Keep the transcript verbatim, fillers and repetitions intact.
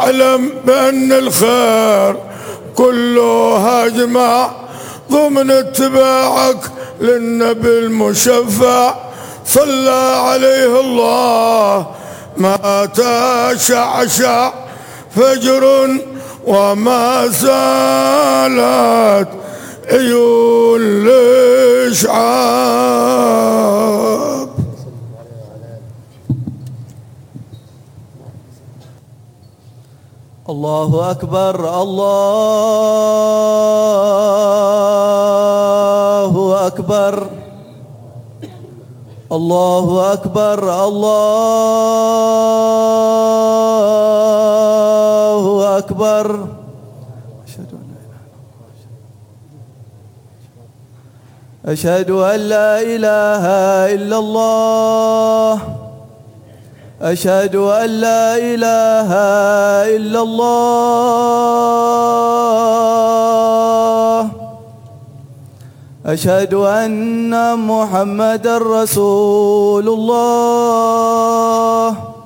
واعلم بأن الخير كله هاجمع ضمن اتباعك للنبي المشفع. صلى عليه الله ما تشعشع فجر وما زالت عيون الإشعاب. الله أكبر الله أكبر الله أكبر الله أكبر. أشهد أن لا إله إلا الله أشهد أن لا إله إلا الله أشهد أن محمدًا رسول الله.